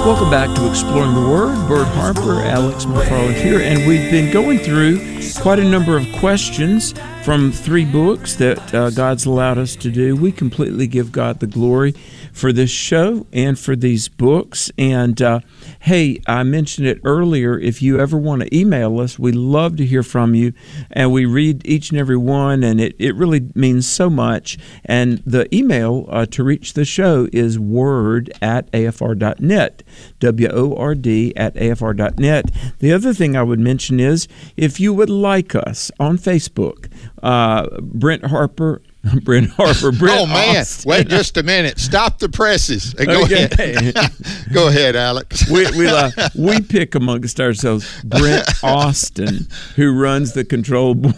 Welcome back to Exploring the Word. Bert Harper, Alex McFarland here, and we've been going through quite a number of questions from 3 books that God's allowed us to do. We completely give God the glory for this show and for these books. And hey, I mentioned it earlier, if you ever want to email us, we love to hear from you, and we read each and every one, and it really means so much. And the email to reach the show is word@afr.net, WORD@afr.net. The other thing I would mention is, if you would like us on Facebook, Brent Harper. Oh, man. Austin. Wait just a minute. Stop the presses. Go ahead. Go ahead, Alex. We pick amongst ourselves Brent Austin, who runs the control board.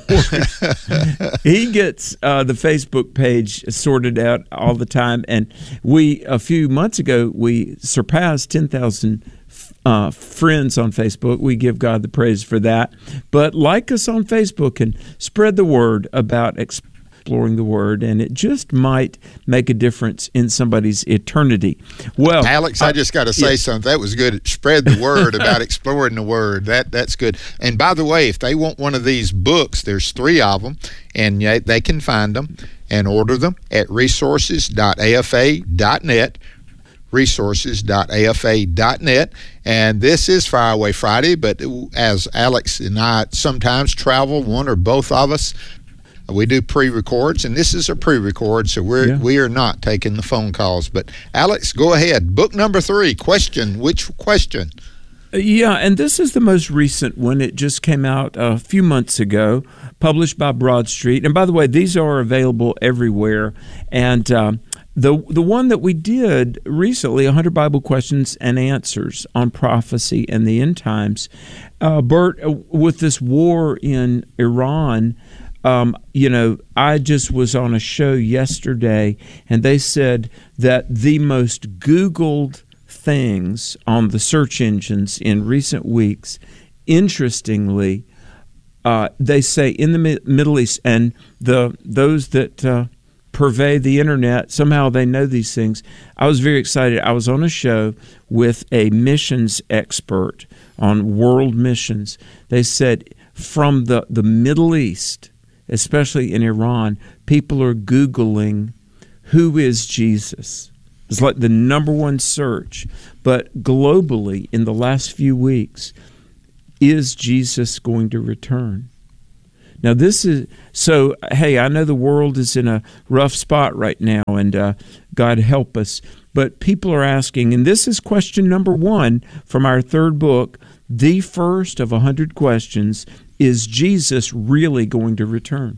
He gets the Facebook page sorted out all the time. And a few months ago, we surpassed 10,000 friends on Facebook. We give God the praise for that. But like us on Facebook and spread the word about exploring the Word, and it just might make a difference in somebody's eternity. Well, Alex, I just got to say something. That was good. Spread the word about exploring the Word. That's good. And by the way, if they want one of these books, there's 3 of them, and they can find them and order them at resources.afa.net. resources.afa.net. And this is Fire Away Friday, but as Alex and I sometimes travel, one or both of us, we do pre-records, and this is a pre-record, so we are not taking the phone calls. But Alex, go ahead. Book number 3, question. Which question? Yeah, and this is the most recent one. It just came out a few months ago, published by Broad Street. And by the way, these are available everywhere. And the one that we did recently, 100 Bible Questions and Answers on Prophecy and the End Times, Bert, with this war in Iran, I just was on a show yesterday, and they said that the most Googled things on the search engines in recent weeks, interestingly, they say in the Middle East, and those that purvey the internet, somehow they know these things. I was very excited. I was on a show with a missions expert on world missions. They said from the Middle East, especially in Iran, people are Googling, who is Jesus? It's like the number one search. But globally, in the last few weeks, is Jesus going to return? Now, hey, I know the world is in a rough spot right now, and God help us. But people are asking, and this is question number 1 from our 3rd book, the first of 100 questions. Is Jesus really going to return?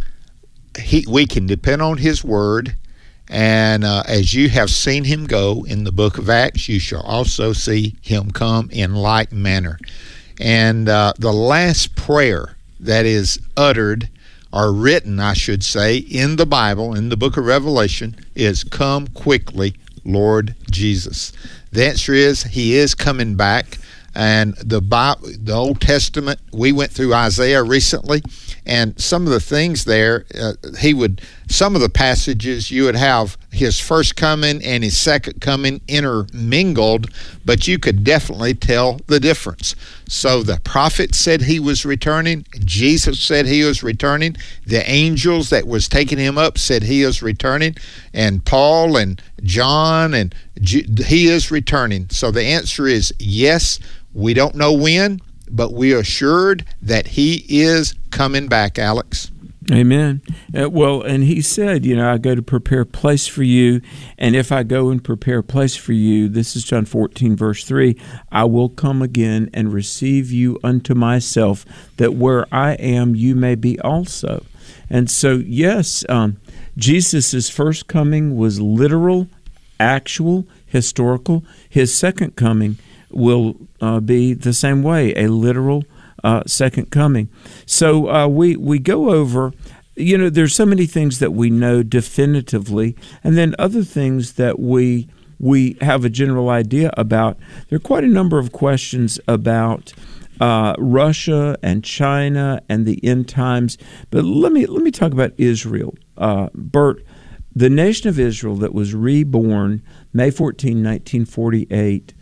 We can depend on His Word, and as you have seen Him go in the book of Acts, you shall also see Him come in like manner. And the last prayer that is uttered, or written, I should say, in the Bible, in the book of Revelation, is, "Come quickly, Lord Jesus." The answer is, He is coming back. And the Old Testament, we went through Isaiah recently, and some of the things there, some of the passages, you would have His first coming and His second coming intermingled, but you could definitely tell the difference. So the prophet said He was returning. Jesus said He was returning. The angels that was taking Him up said He is returning. And Paul and John, and He is returning. So the answer is yes. We don't know when, but we are assured that He is coming back, Alex. Amen. Well, and He said, I go to prepare a place for you, and if I go and prepare a place for you, this is John 14, verse 3, I will come again and receive you unto myself, that where I am, you may be also. And so, yes, Jesus' first coming was literal, actual, historical. His second coming will be the same way, a literal second coming. So we go over, there's so many things that we know definitively, and then other things that we have a general idea about. There are quite a number of questions about Russia and China and the end times. But let me talk about Israel. Bert, the nation of Israel that was reborn May 14, 1948,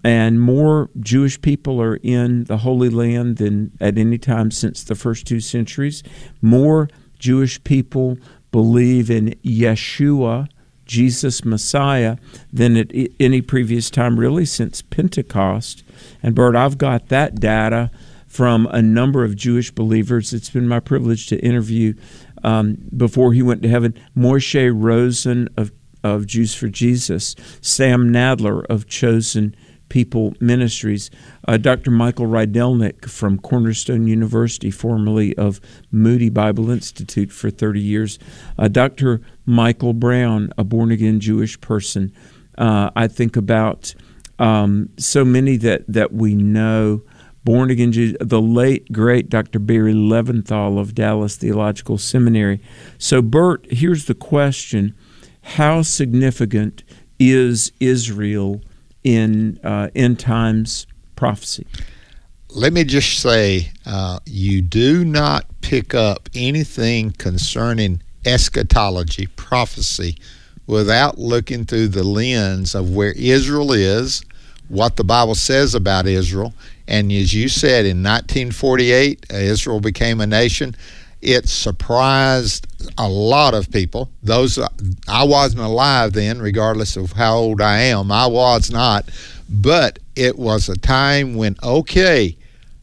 and more Jewish people are in the Holy Land than at any time since the first 2 centuries. More Jewish people believe in Yeshua, Jesus Messiah, than at any previous time really since Pentecost. And Bert, I've got that data from a number of Jewish believers. It's been my privilege to interview, before he went to heaven, Moshe Rosen of Jews for Jesus, Sam Nadler of Chosen People Ministries, Dr. Michael Rydelnik from Cornerstone University, formerly of Moody Bible Institute for 30 years, Dr. Michael Brown, a born-again Jewish person. I think about so many that we know, born-again Jews, the late, great Dr. Barry Leventhal of Dallas Theological Seminary. So, Bert, here's the question. How significant is Israel in end times prophecy? Let me just say, you do not pick up anything concerning eschatology, prophecy, without looking through the lens of where Israel is, what the Bible says about Israel. And as you said, in 1948, Israel became a nation. It surprised a lot of people. I wasn't alive then, regardless of how old I am. I was not. But it was a time when, okay,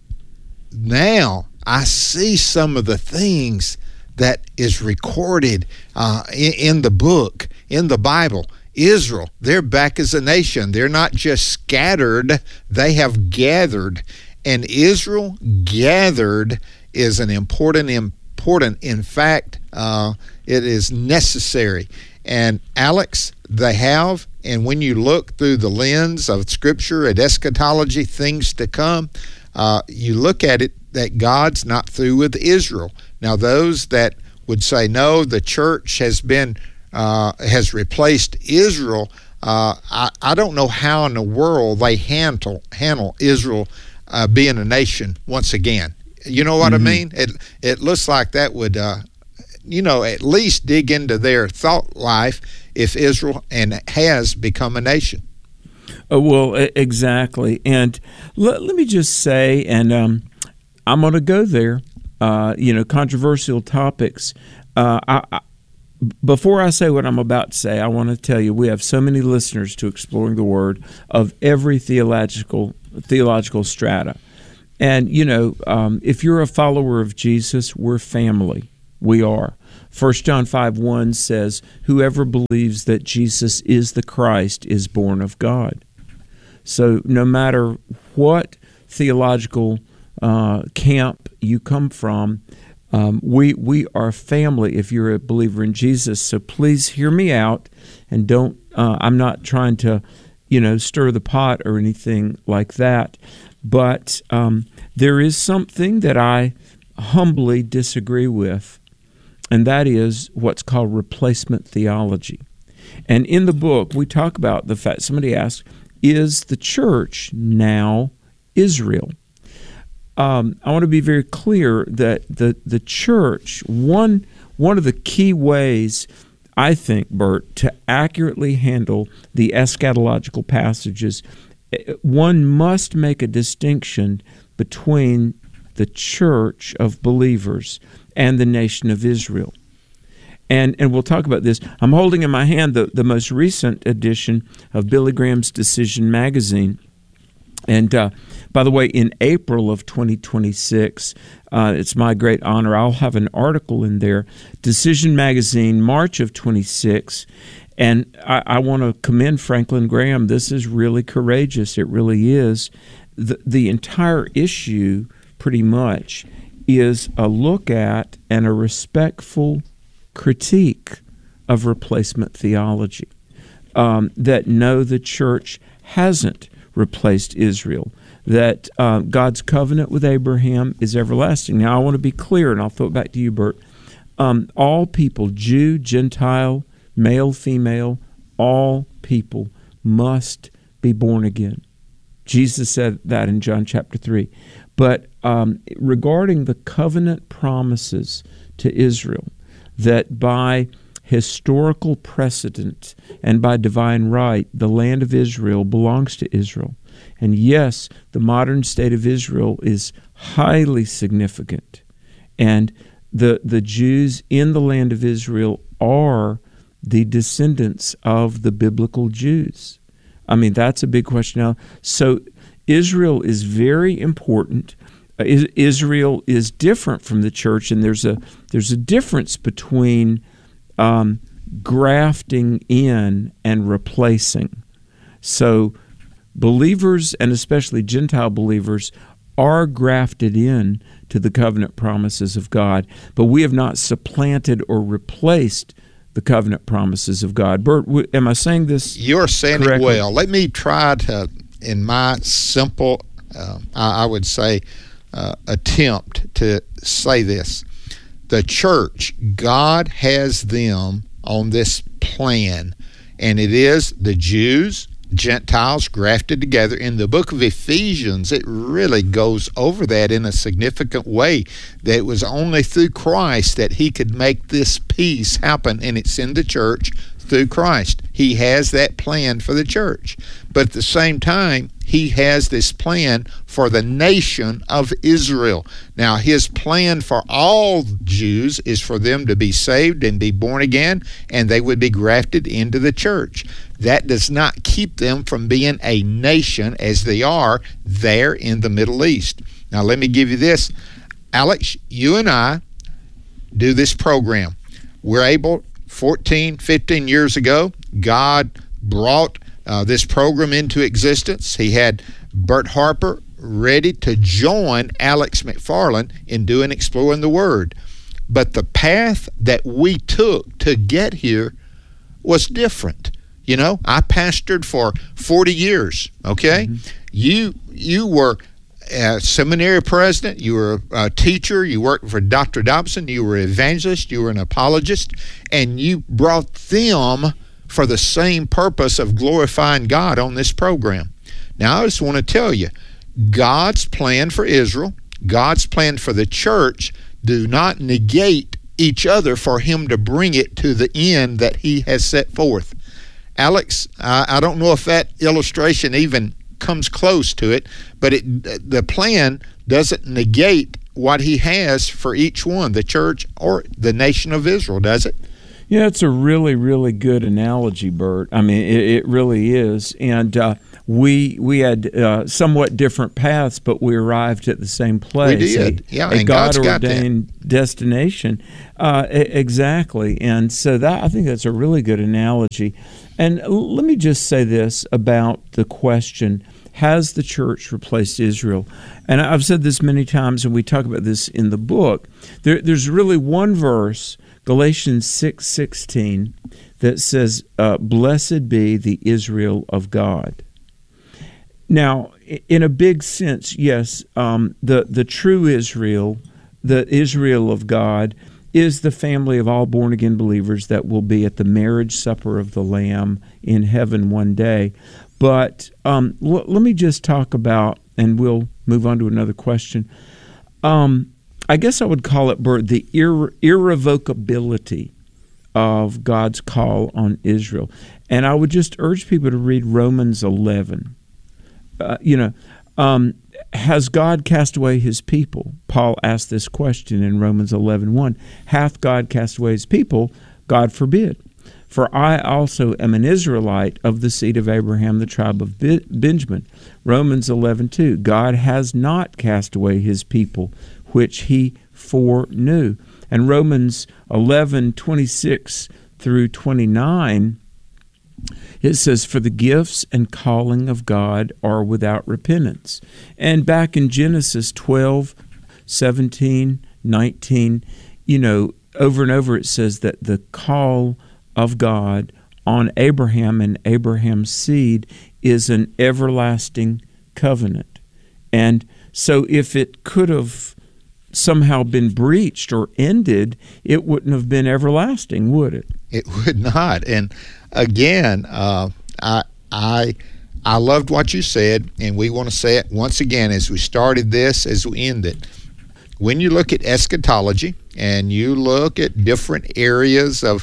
now I see some of the things that is recorded in the book, in the Bible. Israel, they're back as a nation. They're not just scattered, they have gathered. And Israel gathered is an important. In fact, it is necessary. And Alex, they have, and when you look through the lens of Scripture at eschatology, things to come, you look at it that God's not through with Israel. Now, those that would say, no, the church has replaced Israel, I don't know how in the world they handle Israel being a nation once again. You know what I mean? It looks like that would, at least dig into their thought life if Israel has become a nation. Well, exactly. And let me just say, and I'm going to go there, controversial topics. Before I say what I'm about to say, I want to tell you we have so many listeners to Exploring the Word of every theological strata. And, if you're a follower of Jesus, we're family. We are. 1 John 5:1 says, whoever believes that Jesus is the Christ is born of God. So no matter what theological camp you come from, we are family if you're a believer in Jesus. So please hear me out, and don't. I'm not trying to, stir the pot or anything like that. But there is something that I humbly disagree with, and that is what's called replacement theology. And in the book, we talk about the fact, somebody asked, is the church now Israel? I want to be very clear that the church, one of the key ways, I think, Bert, to accurately handle the eschatological passages, one must make a distinction between the church of believers and the nation of Israel. And we'll talk about this. I'm holding in my hand the most recent edition of Billy Graham's Decision magazine. And by the way, in April of 2026, it's my great honor, I'll have an article in there, Decision magazine, March of 26. And I want to commend Franklin Graham. This is really courageous. It really is. The entire issue, pretty much, is a look at and a respectful critique of replacement theology. That no, the church hasn't replaced Israel. That God's covenant with Abraham is everlasting. Now, I want to be clear, and I'll throw it back to you, Bert. All people, Jew, Gentile, male, female, all people must be born again. Jesus said that in John chapter 3. But regarding the covenant promises to Israel, that by historical precedent and by divine right, the land of Israel belongs to Israel, And yes, the modern state of Israel is highly significant. And the Jews in the land of Israel are the descendants of the biblical Jews. I mean, that's a big question now. So Israel is very important. Israel is different from the church, and there's a difference between grafting in and replacing. So believers, and especially Gentile believers, are grafted in to the covenant promises of God, but we have not supplanted or replaced the covenant promises of God. Bert, am I saying this You're saying correctly? it well. Let me try to, in my simple, I would say, attempt to say this. The church, God has them on this plan, and it is the Jews, Gentiles grafted together. In the book of Ephesians, it really goes over that in a significant way, that it was only through Christ that he could make this peace happen, and it's in the church through Christ. He has that plan for the church. But at the same time, he has this plan for the nation of Israel. Now, his plan for all Jews is for them to be saved and be born again, and they would be grafted into the church. That does not keep them from being a nation as they are there in the Middle East. Now, let me give you this. Alex, you and I do this program. We're able, 14, 15 years ago, God brought this program into existence. He had Bert Harper ready to join Alex McFarland in doing Exploring the Word. But the path that we took to get here was different. You know, I pastored for 40 years, okay? Mm-hmm. You were a seminary president, you were a teacher, you worked for Dr. Dobson, you were an evangelist, you were an apologist, and you brought them for the same purpose of glorifying God on this program. Now, I just want to tell you, God's plan for Israel, God's plan for the church do not negate each other for him to bring it to the end that he has set forth. Alex, I don't know if that illustration even comes close to it, but the plan doesn't negate what he has for each one, the church or the nation of Israel, does it? Yeah, it's a really, really good analogy, Bert. I mean, it really is. And we had somewhat different paths, but we arrived at the same place. We did, a God-ordained destination. Exactly. And so I think that's a really good analogy. And let me just say this about the question, has the church replaced Israel? And I've said this many times, and we talk about this in the book. There's really one verse, Galatians 6:16, that says, "Blessed be the Israel of God." Now, in a big sense, yes, the true Israel, the Israel of God, is the family of all born-again believers that will be at the marriage supper of the Lamb in heaven one day. But let me just talk about, and we'll move on to another question. I guess I would call it, Bert, the irrevocability of God's call on Israel. And I would just urge people to read Romans 11. Has God cast away his people? Paul asked this question in Romans 11:1. Hath God cast away his people? God forbid. For I also am an Israelite of the seed of Abraham, the tribe of Benjamin. Romans 11:2. God has not cast away his people, which he foreknew. And Romans 11:26 through 29, it says, for the gifts and calling of God are without repentance. And back in Genesis 12:17, 19, over and over it says that the call of God on Abraham and Abraham's seed is an everlasting covenant. And so if it could have somehow been breached or ended, it wouldn't have been everlasting, would it? It would not. And again, I loved what you said, and we want to say it once again as we started this, as we end it. When you look at eschatology and you look at different areas of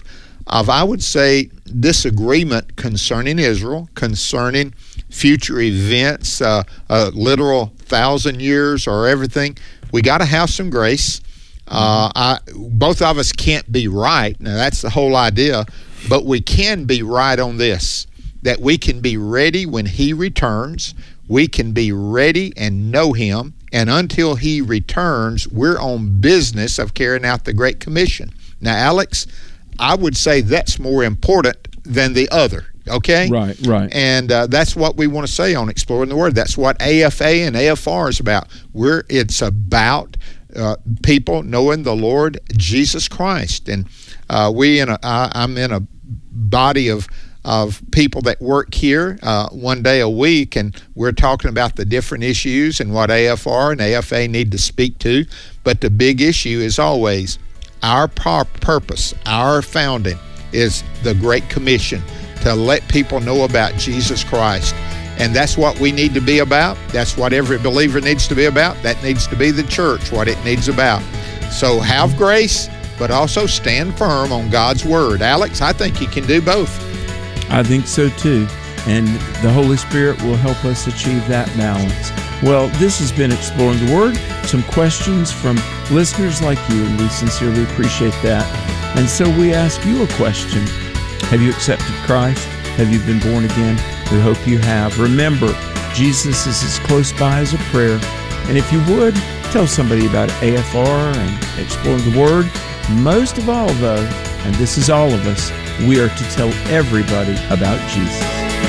I would say, disagreement concerning Israel, concerning future events, literal 1,000 years or everything. We got to have some grace. Both of us can't be right. Now, that's the whole idea. But we can be right on this, that we can be ready when He returns. We can be ready and know Him. And until He returns, we're on business of carrying out the Great Commission. Now, Alex, I would say that's more important than the other, okay? Right. And that's what we want to say on Exploring the Word. That's what AFA and AFR is about. It's about people knowing the Lord Jesus Christ. And I'm in a body of people that work here one day a week, and we're talking about the different issues and what AFR and AFA need to speak to. But the big issue is always our purpose, our founding is the Great Commission, to let people know about Jesus Christ. And that's what we need to be about. That's what every believer needs to be about. That needs to be the church, what it needs about. So have grace, but also stand firm on God's Word. Alex, I think you can do both. I think so too. And the Holy Spirit will help us achieve that balance. Well, this has been Exploring the Word. Some questions from listeners like you, and we sincerely appreciate that. And so we ask you a question. Have you accepted Christ? Have you been born again? We hope you have. Remember, Jesus is as close by as a prayer. And if you would, tell somebody about AFR and Exploring the Word. Most of all, though, and this is all of us, we are to tell everybody about Jesus.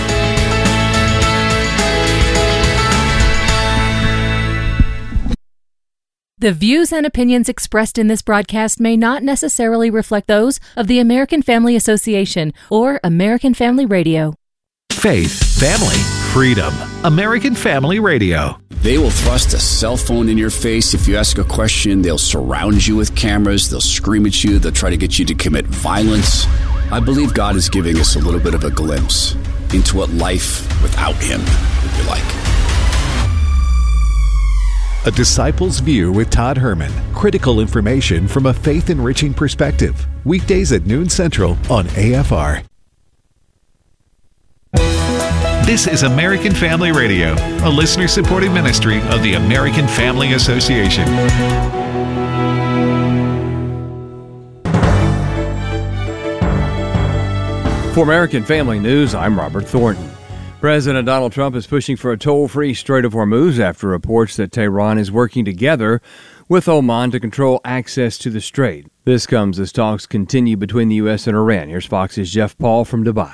The views and opinions expressed in this broadcast may not necessarily reflect those of the American Family Association or American Family Radio. Faith, family, freedom. American Family Radio. They will thrust a cell phone in your face. If you ask a question, they'll surround you with cameras. They'll scream at you. They'll try to get you to commit violence. I believe God is giving us a little bit of a glimpse into what life without Him would be like. A Disciple's View with Todd Herman. Critical information from a faith-enriching perspective. Weekdays at noon Central on AFR. This is American Family Radio, a listener-supported ministry of the American Family Association. For American Family News, I'm Robert Thornton. President Donald Trump is pushing for a toll-free Strait of Hormuz after reports that Tehran is working together with Oman to control access to the strait. This comes as talks continue between the U.S. and Iran. Here's Fox's Jeff Paul from Dubai.